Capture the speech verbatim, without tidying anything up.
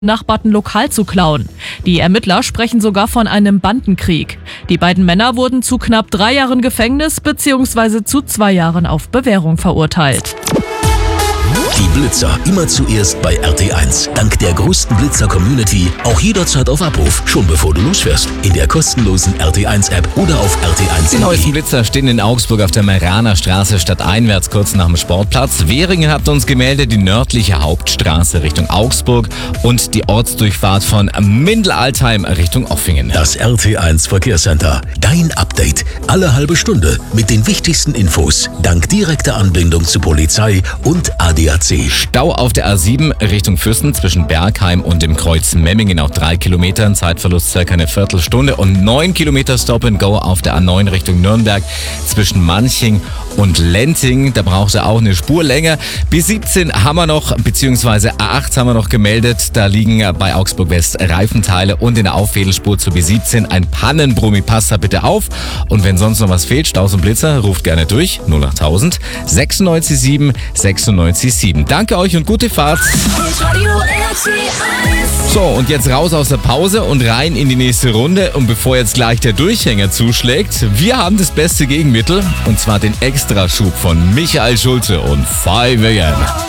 benachbarten Lokal zu klauen. Die Ermittler sprechen sogar von einem Bandenkrieg. Die beiden Männer wurden zu knapp drei Jahren Gefängnis bzw. zu zwei Jahren auf Bewährung verurteilt. Die Blitzer immer zuerst bei R T eins. Dank der größten Blitzer-Community auch jederzeit auf Abruf, schon bevor du losfährst. In der kostenlosen R T eins App oder auf R T eins Die punkt de. neuesten Blitzer stehen in Augsburg auf der Meraner Straße stadteinwärts, kurz nach dem Sportplatz. Währingen hat uns gemeldet, die nördliche Hauptstraße Richtung Augsburg und die Ortsdurchfahrt von Mindel-Altheim Richtung Offingen. Das R T eins Verkehrscenter. Dein Update. Alle halbe Stunde mit den wichtigsten Infos. Dank direkter Anbindung zu Polizei und A D A C. Stau auf der A sieben Richtung Füssen zwischen Bergheim und dem Kreuz Memmingen auch drei Kilometern, Zeitverlust circa eine Viertelstunde und neun Kilometer Stop and Go auf der A neun Richtung Nürnberg zwischen Manching und Lenting. Da braucht er auch eine Spur länger. B siebzehn haben wir noch, beziehungsweise A acht haben wir noch gemeldet. Da liegen bei Augsburg West Reifenteile und in der Auffädelspur zu B siebzehn ein Pannenbrummi. Passt da bitte auf. Und wenn sonst noch was fehlt, Staus und Blitzer, ruft gerne durch. null achttausend sechsundneunzig sieben sechsundneunzig sieben. Danke euch und gute Fahrt. So, und jetzt raus aus der Pause und rein in die nächste Runde. Und bevor jetzt gleich der Durchhänger zuschlägt, wir haben das beste Gegenmittel. Und zwar den Extraschub von Michael Schulte und Five Again.